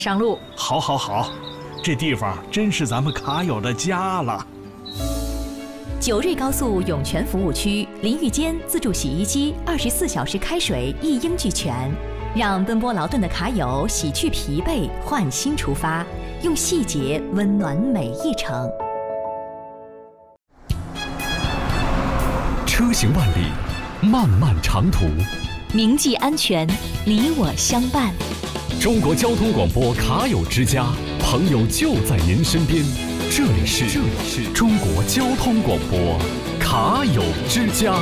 上路。 好，好，好，这地方真是咱们卡友的家了。 九瑞高速涌泉服务区，淋浴间、自助洗衣机，24小时开水一应俱全，让奔波劳顿的卡友洗去疲惫，焕新出发，用细节温暖每一程。 车行万里，漫漫长途， 铭记安全，你我相伴。 中国交通广播卡友之家，朋友就在您身边。这里是中国交通广播卡友之家。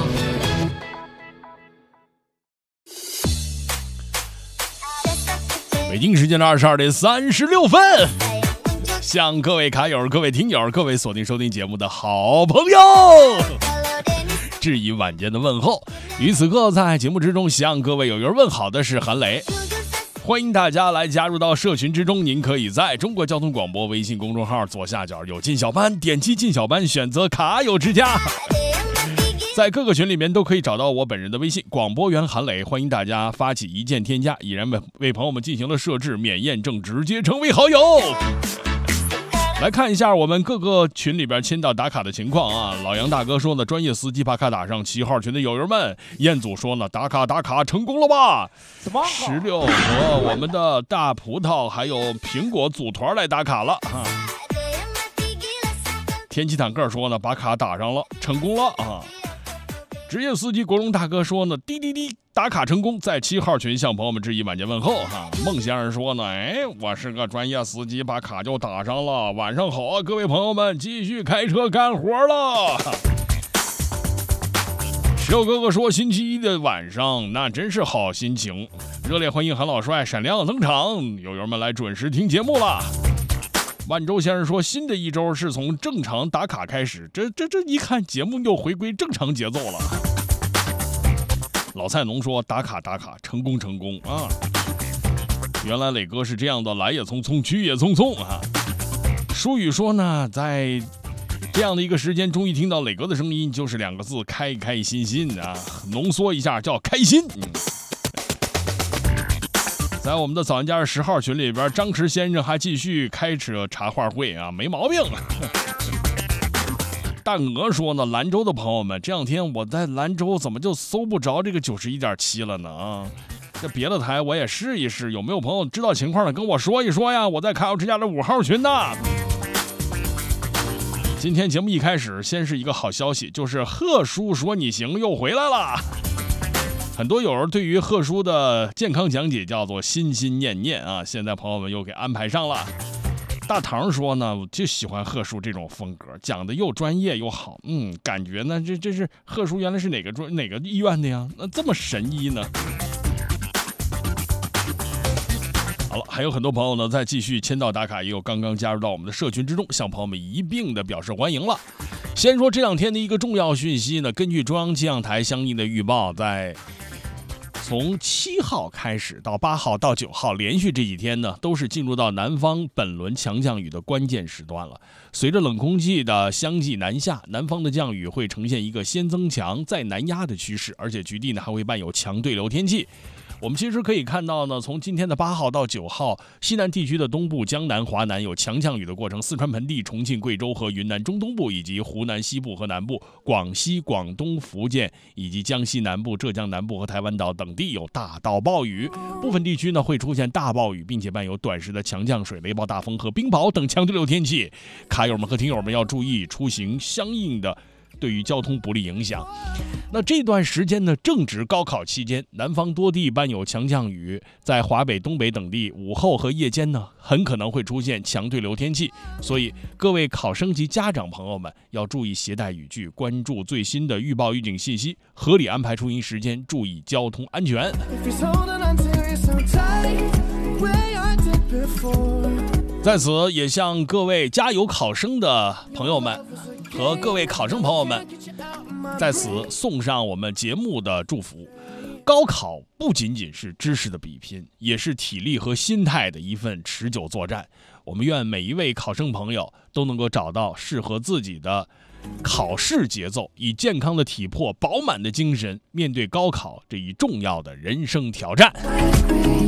北京时间的22点36分，向各位卡友、各位听友、各位锁定收听节目的好朋友致以晚间的问候。于此刻，在节目之中向各位友友问好的是韩磊。欢迎大家来加入到社群之中，您可以在中国交通广播微信公众号左下角有进小班，点击进小班，选择卡友之家，在各个群里面都可以找到我本人的微信广播员韩磊。欢迎大家发起一键添加，已然为朋友们进行了设置，免验证直接成为好友。来看一下我们各个群里边签到打卡的情况啊。老杨大哥说呢，专业司机把卡打上7号群的友友们。彦祖说呢，打卡成功了吧？16和我们的大葡萄还有苹果组团来打卡了啊。天气坦克说呢，把卡打上了，成功了啊。职业司机国荣大哥说呢，滴滴滴打卡成功，在7号群向朋友们致以晚间问候哈。孟先生说呢，我是个专业司机，把卡就打上了，晚上好啊，各位朋友们，继续开车干活了。石榴哥哥说，星期一的晚上那真是好心情，热烈欢迎韩老帅闪亮登场，友友们来准时听节目了。万周先生说，新的一周是从正常打卡开始，这一看节目又回归正常节奏了。老菜农说，打卡成功啊！原来磊哥是这样的，来也匆匆，去也匆匆啊。舒宇说呢，在这样的一个时间，终于听到磊哥的声音，就是2个字，开开心心啊！浓缩一下叫开心。在我们的早安家10号群里边，张弛先生还继续开车茶话会啊，没毛病。大鹅说呢，兰州的朋友们，这2天我在兰州怎么就搜不着这个91.7了呢？啊，这别的台我也试一试，有没有朋友知道情况的跟我说一说呀？我在卡友之家的5号群呢。今天节目一开始，先是一个好消息，就是贺叔说你行又回来了。很多友对于贺叔的健康讲解叫做心心念念啊，现在朋友们又给安排上了。大唐说呢，我就喜欢贺叔这种风格，讲的又专业又好，感觉呢这是贺叔原来是哪个医院的呀？那这么神医呢？好了，还有很多朋友呢在继续签到打卡，也有刚刚加入到我们的社群之中，向朋友们一并的表示欢迎了。先说这2天的一个重要讯息呢，根据中央气象台相应的预报，从7号开始到8号到9号，连续这几天呢，都是进入到南方本轮强降雨的关键时段了。随着冷空气的相继南下，南方的降雨会呈现一个先增强再南压的趋势，而且局地呢还会伴有强对流天气。我们其实可以看到呢，从今天的8号到9号，西南地区的东部、江南、华南有强降雨的过程，四川盆地、重庆、贵州和云南中东部，以及湖南西部和南部、广西、广东、福建以及江西南部、浙江南部和台湾岛等地有大到暴雨，部分地区呢会出现大暴雨，并且伴有短时的强降水、雷暴大风和冰雹等强对流天气。卡友们和听友们要注意出行，相应的对于交通不利影响。那这段时间呢，正值高考期间，南方多地伴有强降雨，在华北、东北等地午后和夜间呢，很可能会出现强对流天气，所以各位考生及家长朋友们要注意携带雨具，关注最新的预报预警信息，合理安排出行时间，注意交通安全。在此也向各位加油考生的朋友们和各位考生朋友们在此送上我们节目的祝福。高考不仅仅是知识的比拼，也是体力和心态的一份持久作战。我们愿每一位考生朋友都能够找到适合自己的考试节奏，以健康的体魄、饱满的精神面对高考这一重要的人生挑战。